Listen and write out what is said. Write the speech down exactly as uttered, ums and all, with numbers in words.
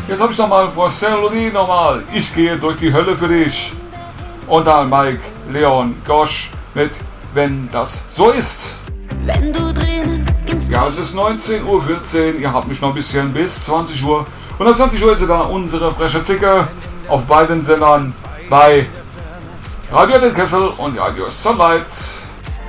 Jetzt habe ich nochmal vor Saint-Louis nochmal. Ich gehe durch die Hölle für dich. Und dann Mike, Leon, Gosch mit Wenn das so ist. Wenn du drinnen Ja, es ist neunzehn Uhr vierzehn. Ihr habt mich noch ein bisschen bis zwanzig Uhr. Und ab zwanzig Uhr ist da unsere freche Zicke auf beiden Sendern bei Radio Kessel und Radio Sunlight.